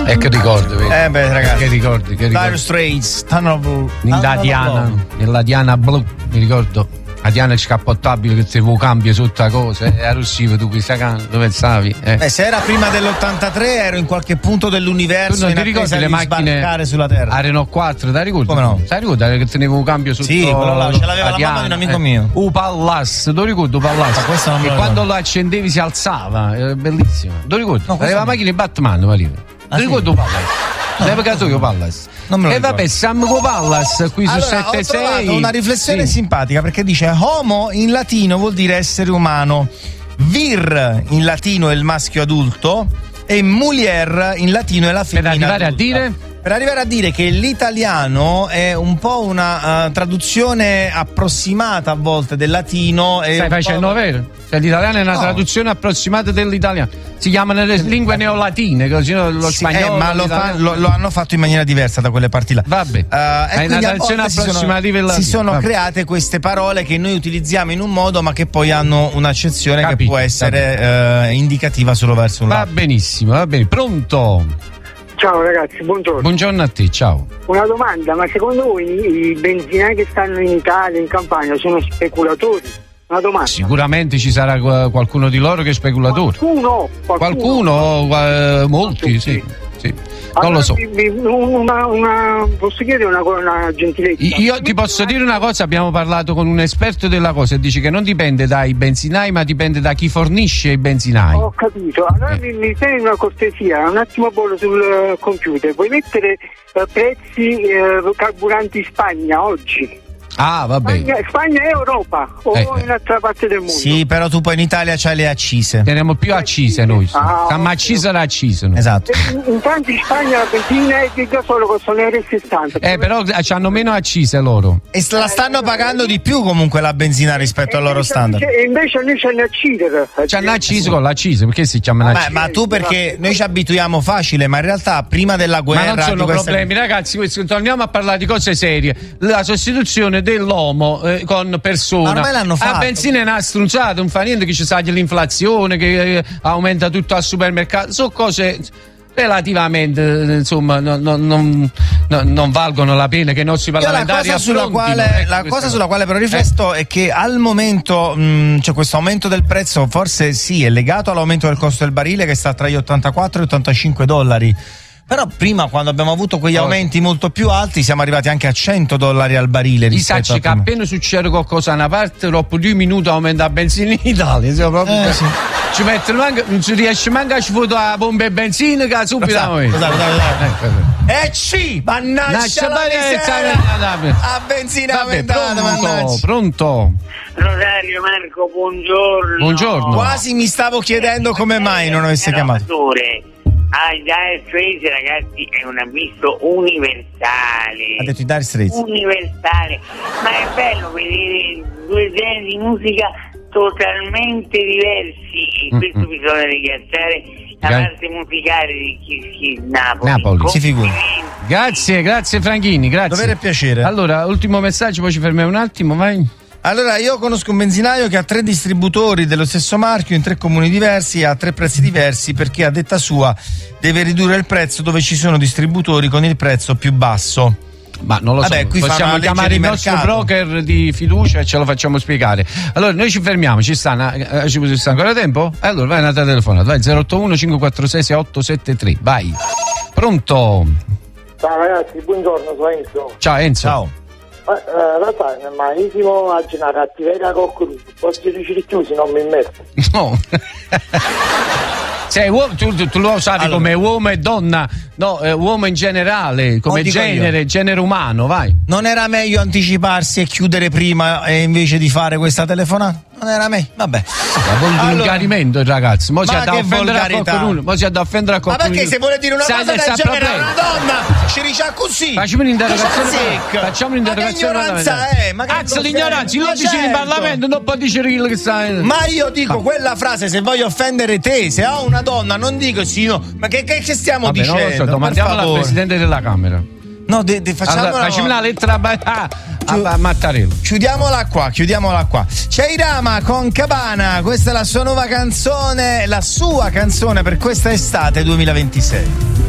Che ricordo, vedi? Ragazzi. Che ricordi. Dire Straits, Nella Diana blu, mi ricordo. La Diana scappottabile che se vuoi cambia sotto la cosa, era rossiva tu questa canna, dove pensavi? Se era prima dell'83 ero in qualche punto dell'universo. Tu non ti ricordi le macchine sulla Terra? a Renault 4, ti ricordi? Come no? Sai ricordi che tenevo un cambio sotto? Sì, quello là, ce l'aveva la mamma di un amico mio. Pallas, te lo ricordo Pallas? Questo non me lo e quando lo accendevi si alzava, era bellissimo. Te lo ricordi? No, aveva la macchina di Batman, Marino. Ti ricordo Pallas? L'hai pagato io Pallas? E vabbè, Sam con Pallas qui su 76. Ho trovato una riflessione simpatica perché dice homo in latino vuol dire essere umano, vir in latino è il maschio adulto e mulier in latino è la femmina per arrivare a dire che l'italiano è un po' una traduzione approssimata a volte del latino. Stai facendo vero? Cioè, l'italiano è una traduzione approssimata dell'italiano. Si chiamano le lingue neolatine, così lo spagnolo. Ma lo hanno fatto in maniera diversa da quelle parti là. Vabbè. È una traduzione approssimativa. Si sono create queste parole che noi utilizziamo in un modo, ma che poi hanno un'accezione che può essere indicativa solo verso un lato. Va benissimo, va bene. Pronto? Ciao ragazzi, buongiorno. Buongiorno a te, ciao. Una domanda, ma secondo voi i benzinai che stanno in Italia, in Campania, sono speculatori? Una domanda. Sicuramente ci sarà qualcuno di loro che è speculatore. Qualcuno, molti, sì. Non lo so. Posso chiedere una gentilezza? Io ti posso dire una cosa, abbiamo parlato con un esperto della cosa e dice che non dipende dai benzinai, ma dipende da chi fornisce i benzinai. Ho capito. Allora mi fai una cortesia, un attimo bollo sul computer. Puoi mettere prezzi carburanti in Spagna oggi? Ah, vabbè. Spagna è Europa o in altra parte del mondo? Sì, però tu poi in Italia c'hai le accise. Teniamo più accise noi. Stiamo accisa la accisa. Esatto. Intanto in Spagna la benzina e il gasolo costano 1,60 €. Però hanno meno accise loro. E la stanno pagando di più comunque la benzina rispetto al loro standard. E invece noi c'hanno accise. C'hanno accise con l'accise, perché si chiamano accise? Ma tu perché noi ci abituiamo facile, ma in realtà prima della guerra. Ma non sono problemi, ragazzi. Torniamo a parlare di cose serie. La sostituzione dell'uomo con persona. Ormai l'hanno fatto. La benzina è una strunzata, non fa niente che ci sia l'inflazione, che aumenta tutto al supermercato. Sono cose relativamente, insomma, non valgono la pena che i nostri parlamentari la cosa sulla quale però rifletto è che al momento c'è questo aumento del prezzo, forse sì, è legato all'aumento del costo del barile che sta tra gli 84 e i 85 dollari. Però prima, quando abbiamo avuto quegli aumenti molto più alti, siamo arrivati anche a 100 dollari al barile. Che appena succede qualcosa da una parte, dopo 2 minuti aumenta la benzina in Italia. Sì. Ci mettono anche, non si riesce manco a svuotare la pompa e benzina che subito aumenta. Sì, mannaggia la miseria, a benzina aumentata. Pronto? Rosario, Marco, buongiorno. Quasi mi stavo chiedendo come mai non avesse chiamato. Dire Straits, ragazzi, è un avviso universale. Ha detto Dire Straits. Universale. Ma è bello vedere due generi di musica totalmente diversi. In questo bisogna ringraziare la parte musicale di Kiss Napoli. Si figuri. Grazie Franchini, grazie. Dovere e piacere. Allora, ultimo messaggio, poi ci fermiamo un attimo, vai. Allora, io conosco un benzinaio che ha 3 distributori dello stesso marchio in 3 comuni diversi e ha 3 prezzi diversi perché a detta sua deve ridurre il prezzo dove ci sono distributori con il prezzo più basso. Ma non lo so, qui possiamo chiamare il nostro broker di fiducia e ce lo facciamo spiegare. Allora, noi ci fermiamo, ci sta ancora tempo? Allora, vai una telefonata, vai 081 546 6873, vai. Pronto? Ciao ragazzi, buongiorno, sono Enzo. Ciao Enzo. Ciao. Lo sai, ma io oggi una cattiveria con cui posso dirci chiusi, non mi metto. No. Sei uomo, tu lo sai come uomo e donna, no, uomo in generale, come genere umano, vai. Non era meglio anticiparsi e chiudere prima invece di fare questa telefonata? Non era meglio? Vabbè. Volgarimento il ragazzo, mo si ha da offendere a qualcuno. Ma perché se vuole dire una cosa del genere a una donna ci dice così? Facciamo un'interrogazione. Ma che ignoranza è? Anzi, l'ignoranza, lo dici in Parlamento, non può dire quello che sta. Ma io dico quella frase se voglio offendere te, se ho una donna, non dico sì, no. Ma che stiamo dicendo? Non lo so, domandiamola al Presidente della Camera. No, facciamo una lettera a Mattarello. Chiudiamola qua. C'è Irama con Cabana, questa è la sua nuova canzone, la sua canzone per questa estate 2026.